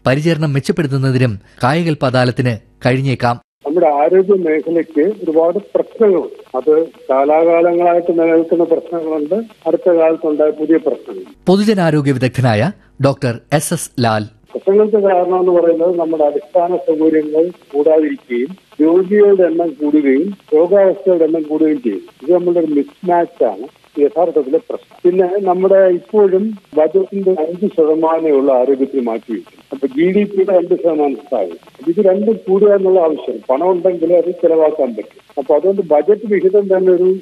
പരിചരണം മെച്ചപ്പെടുത്തുന്നതിനും കായകൽപ അദാലത്തിന് കഴിഞ്ഞേക്കാം. നമ്മുടെ ആരോഗ്യ മേഖലയ്ക്ക് ഒരുപാട് പ്രശ്നങ്ങളുണ്ട്. അത് കാലാകാലങ്ങളായിട്ട് നിലനിൽക്കുന്ന പ്രശ്നങ്ങളുണ്ട്, അടുത്ത കാലത്തുണ്ടായ പുതിയ പ്രശ്നങ്ങൾ. പൊതുജനാരോഗ്യ വിദഗ്ധനായ ഡോക്ടർ SS ലാൽ. പ്രശ്നങ്ങൾക്ക് കാരണം എന്ന് പറയുന്നത് നമ്മുടെ അടിസ്ഥാന സൗകര്യങ്ങൾ കൂടാതിരിക്കുകയും രോഗികളുടെ എണ്ണം കൂടുകയും രോഗാവസ്ഥയുടെ എണ്ണം കൂടുകയും ചെയ്യും. ഇത് നമ്മുടെ ഒരു മിസ്മാച്ചാണ് യഥാർത്ഥത്തിലെ പ്രശ്നം. പിന്നെ നമ്മുടെ ഇപ്പോഴും ബജറ്റിന്റെ 5% ആരോഗ്യത്തിന് മാറ്റിവെക്കും. അപ്പൊ GDP-യുടെ 2% സ്ഥാനം. ഇത് രണ്ടും കൂടുക എന്നുള്ള ആവശ്യം. പണം ഉണ്ടെങ്കിൽ അത് ചെലവാക്കാൻ പറ്റും. അപ്പൊ അതുകൊണ്ട് ബജറ്റ് വിഹിതം തന്നെ ഒരു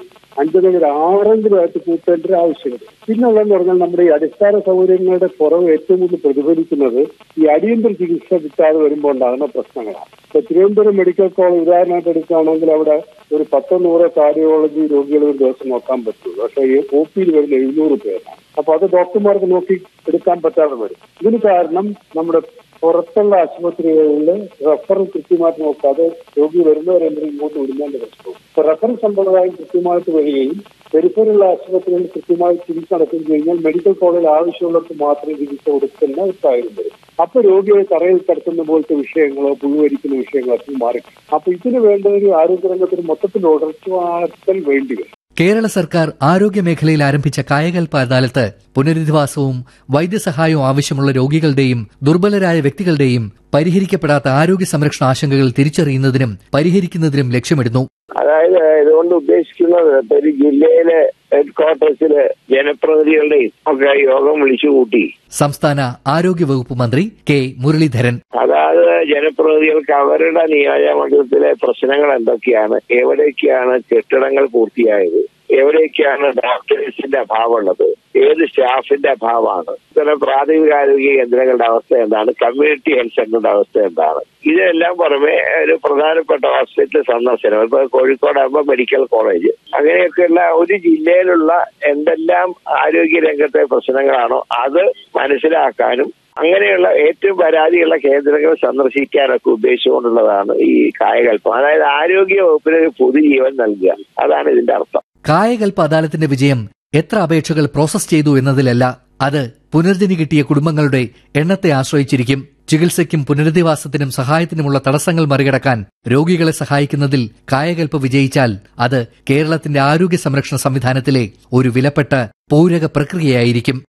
5-6 കൂട്ടേണ്ട ഒരു ആവശ്യമുണ്ട്. പിന്നുള്ളതെന്ന് പറഞ്ഞാൽ നമ്മുടെ ഈ അടിസ്ഥാന സൗകര്യങ്ങളുടെ കുറവ് ഏറ്റവും കൂടുതൽ പ്രതിഫലിക്കുന്നത് ഈ അടിയന്തര ചികിത്സ കിട്ടാതെ വരുമ്പോൾ ഉണ്ടാകുന്ന പ്രശ്നങ്ങളാണ്. ഇപ്പൊ തിരുവനന്തപുരം മെഡിക്കൽ കോളേജ് ഉദാഹരണമായിട്ട് എടുക്കുകയാണെങ്കിൽ അവിടെ ഒരു 10-100 കാർഡിയോളജി രോഗികൾ ഒരു ദിവസം നോക്കാൻ പറ്റുള്ളൂ. പക്ഷേ ഈ OP-യിൽ വരുന്ന 700 പേരാണ്. അപ്പൊ അത് ഡോക്ടർമാർക്ക് നോക്കി എടുക്കാൻ പറ്റാതെ വരും. ഇതിന് കാരണം നമ്മുടെ പുറത്തുള്ള ആശുപത്രികളിൽ റെഫറൽ കൃത്യമായിട്ട് നോക്കാതെ രോഗി വരുന്നവരെങ്കിലും ഇങ്ങോട്ട് വിടുന്നതിന്റെ പ്രശ്നവും. ഇപ്പൊ റെഫറൽ സമ്പ്രദായം കൃത്യമായിട്ട് വരികയും പെരിഫറൽ ആശുപത്രികളിൽ കൃത്യമായി ചികിത്സ നടക്കുകയും കഴിഞ്ഞാൽ മെഡിക്കൽ കോളേജിൽ ആവശ്യമുള്ളവർക്ക് മാത്രമേ ചികിത്സ കൊടുക്കുന്ന ഒരു സാഹചര്യം വരും. അപ്പൊ രോഗിയെ തറയിൽ കടത്തുന്ന പോലത്തെ വിഷയങ്ങളോ പുഴുവരിക്കുന്ന വിഷയങ്ങളോ ഒക്കെ മാറി. അപ്പൊ ഇതിന് വേണ്ട ഒരു ആരോഗ്യരംഗത്തിന് മൊത്തത്തിൽ ഉടർച്ചയാക്കൽ വേണ്ടി വരും. കേരള സർക്കാർ ആരോഗ്യ മേഖലയിൽ ആരംഭിച്ച കായകൽപ അദാലത്ത് പുനരധിവാസവും വൈദ്യസഹായവും ആവശ്യമുള്ള രോഗികളുടെയും ദുർബലരായ വ്യക്തികളുടെയും പരിഹരിക്കപ്പെടാത്ത ആരോഗ്യ സംരക്ഷണ ആശങ്കകൾ തിരിച്ചറിയുന്നതിനും പരിഹരിക്കുന്നതിനും ലക്ഷ്യമിടുന്നു. അതായത് ഇതുകൊണ്ട് ഉദ്ദേശിക്കുന്നത് ഒരു ജില്ലയിലെ ഹെഡ്ക്വാർട്ടേഴ്സില് ജനപ്രതിനിധികളുടെയും ഒക്കെ യോഗം വിളിച്ചുകൂട്ടി സംസ്ഥാന ആരോഗ്യ വകുപ്പ് മന്ത്രി K. മുരളീധരൻ. അതായത് ജനപ്രതിനിധികൾക്ക് അവരുടെ നിയോജകമണ്ഡലത്തിലെ പ്രശ്നങ്ങൾ എന്തൊക്കെയാണ്, എവിടേക്കാണ് കെട്ടിടങ്ങൾ പൂർത്തിയായത്, എവിടേക്കാണ് ഡോക്ടേഴ്സിന്റെ അഭാവമുള്ളത്, ഏത് സ്റ്റാഫിന്റെ അഭാവമാണ്, ഇത്തരം പ്രാഥമികാരോഗ്യ കേന്ദ്രങ്ങളുടെ അവസ്ഥ എന്താണ്, കമ്മ്യൂണിറ്റി ഹെൽത്ത് സെന്ററിന്റെ അവസ്ഥ എന്താണ്, ഇതെല്ലാം പുറമെ ഒരു പ്രധാനപ്പെട്ട ഹോസ്പിറ്റൽ സന്ദർശനം. ഇപ്പൊ കോഴിക്കോടാകുമ്പോൾ മെഡിക്കൽ കോളേജ്, അങ്ങനെയൊക്കെയുള്ള ഒരു ജില്ലയിലുള്ള എന്തെല്ലാം ആരോഗ്യ രംഗത്തെ പ്രശ്നങ്ങളാണോ അത് മനസ്സിലാക്കാനും അങ്ങനെയുള്ള ഏറ്റവും പരാതിയുള്ള കേന്ദ്രങ്ങൾ സന്ദർശിക്കാനൊക്കെ ഉദ്ദേശിച്ചുകൊണ്ടുള്ളതാണ് ഈ കായകൽപ്പം. അതായത് ആരോഗ്യ വകുപ്പിന് ഒരു പുതുജീവൻ നൽകുക, അതാണ് ഇതിന്റെ അർത്ഥം. കായകൽപ അദാലത്തിന്റെ വിജയം എത്ര അപേക്ഷകൾ പ്രോസസ് ചെയ്തു എന്നതിലല്ല, അത് പുനർജനി കിട്ടിയ കുടുംബങ്ങളുടെ എണ്ണത്തെ ആശ്രയിച്ചിരിക്കും. ചികിത്സയ്ക്കും പുനരധിവാസത്തിനും സഹായത്തിനുമുള്ള തടസ്സങ്ങൾ മറികടക്കാൻ രോഗികളെ സഹായിക്കുന്നതിൽ കായകൽപ വിജയിച്ചാൽ അത് കേരളത്തിന്റെ ആരോഗ്യ സംരക്ഷണ സംവിധാനത്തിലെ ഒരു വിലപ്പെട്ട പൂരക പ്രക്രിയയായിരിക്കും.